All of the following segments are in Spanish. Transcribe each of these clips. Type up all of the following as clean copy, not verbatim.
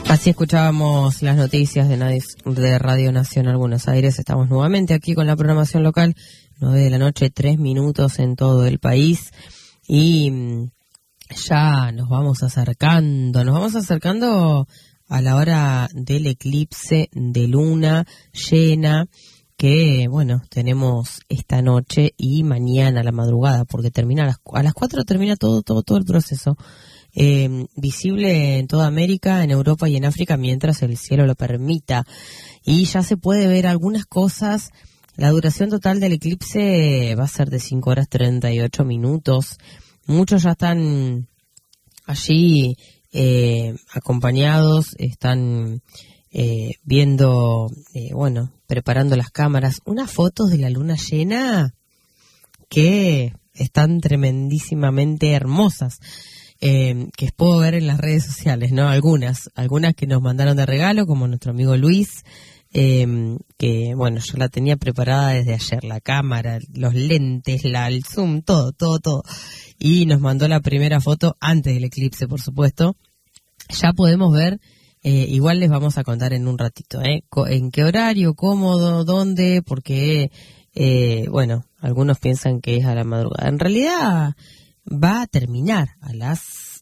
Así escuchábamos las noticias de Radio Nacional Buenos Aires. Estamos nuevamente aquí con la programación local, 9 de la noche, 3 minutos en todo el país. Y ya nos vamos acercando a la hora del eclipse de luna llena, que bueno, tenemos esta noche y mañana a la madrugada, porque termina a las 4 termina todo el proceso. Visible en toda América, en Europa y en África mientras el cielo lo permita, y ya se puede ver algunas cosas. La duración total del eclipse va a ser de 5 horas 38 minutos. Muchos ya están allí acompañados, están viendo, preparando las cámaras, unas fotos de la luna llena que están tremendísimamente hermosas. Que puedo ver en las redes sociales, ¿no? Algunas que nos mandaron de regalo, como nuestro amigo Luis, que bueno, yo la tenía preparada desde ayer, la cámara, los lentes, el zoom, todo, y nos mandó la primera foto antes del eclipse, por supuesto. Ya podemos ver, igual les vamos a contar en un ratito, en qué horario, cómo, dónde, porque algunos piensan que es a la madrugada. En realidad va a terminar a las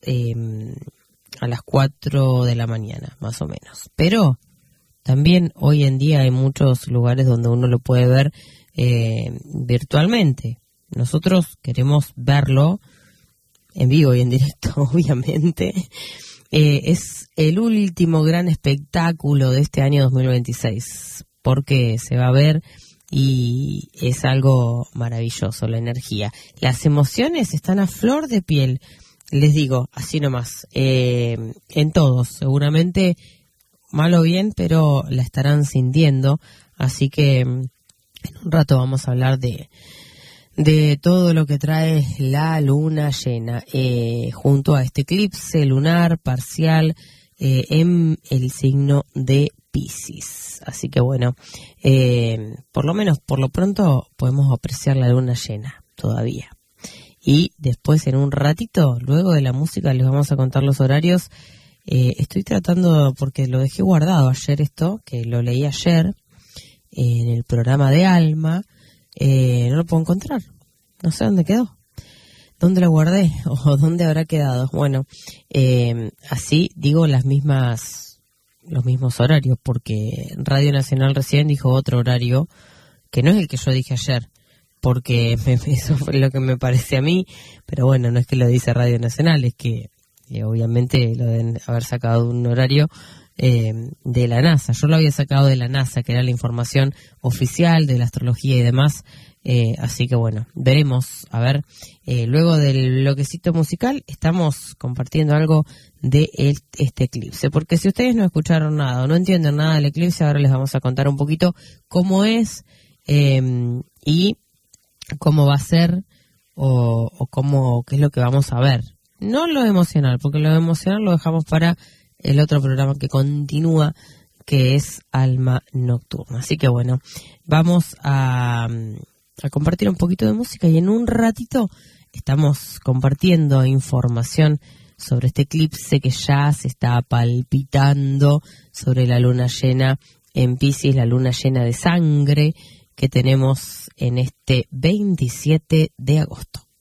4 de la mañana, más o menos. Pero también hoy en día hay muchos lugares donde uno lo puede ver virtualmente. Nosotros queremos verlo en vivo y en directo, obviamente. Es el último gran espectáculo de este año 2026, porque se va a ver. Y es algo maravilloso, la energía. Las emociones están a flor de piel, les digo, así nomás, en todos, seguramente, mal o bien, pero la estarán sintiendo. Así que en un rato vamos a hablar de todo lo que trae la luna llena, junto a este eclipse lunar parcial en el signo de Piscis. Así que bueno, por lo pronto podemos apreciar la luna llena todavía. Y después, en un ratito, luego de la música, les vamos a contar los horarios. Estoy tratando, porque lo dejé guardado ayer esto, que lo leí ayer en el programa de Alma, no lo puedo encontrar, no sé dónde quedó, dónde lo guardé o dónde habrá quedado. Bueno, así digo los mismos horarios, porque Radio Nacional recién dijo otro horario que no es el que yo dije ayer, porque eso fue lo que me parece a mí, pero bueno, no es que lo dice Radio Nacional, es que obviamente lo deben haber sacado un horario de la NASA. Yo lo había sacado de la NASA, que era la información oficial de la astrología y demás. Así que bueno, veremos. A ver, luego del bloquecito musical estamos compartiendo algo de este eclipse, porque si ustedes no escucharon nada o no entienden nada del eclipse, ahora les vamos a contar un poquito cómo es y cómo va a ser o qué es lo que vamos a ver. No lo emocional, porque lo emocional lo dejamos para el otro programa que continúa, que es Alma Nocturna. Así que bueno, vamos a compartir un poquito de música, y en un ratito estamos compartiendo información sobre este eclipse que ya se está palpitando sobre la luna llena en Piscis, la luna llena de sangre que tenemos en este 27 de agosto.